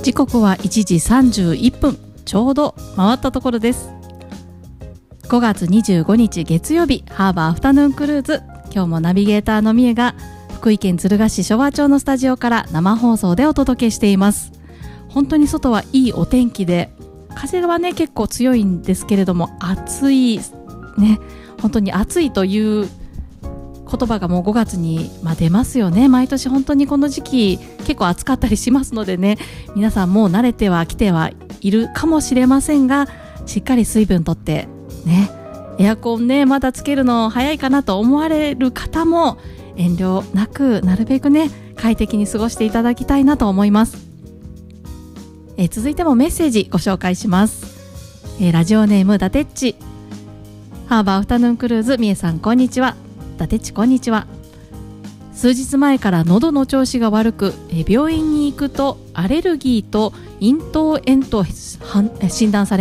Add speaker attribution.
Speaker 1: 時刻は1時31分ちょうど回ったところです。5月25日月曜日、ハーバーアフタヌーンクルーズ。今日もナビゲーターのみえが福井県敦賀市昭和町のスタジオから生放送でお届けしています。本当に外はいいお天気で、風はね結構強いんですけれども、暑いね、本当に暑いという言葉がもう5月に、出ますよね。毎年本当にこの時期結構暑かったりしますのでね、皆さんもう慣れてはきてはいるかもしれませんが、しっかり水分とってね、エアコンねまだつけるの早いかなと思われる方も遠慮なく、なるべくね快適に過ごしていただきたいなと思います。続いてもメッセージご紹介します。ラジオネームダテッチ。ハーバーアフタヌーンクルーズ、みえさんこんにちは。ダテッチこんにちは。数日前から喉の調子が悪く、病院に行くとアレルギーと咽頭炎と診断され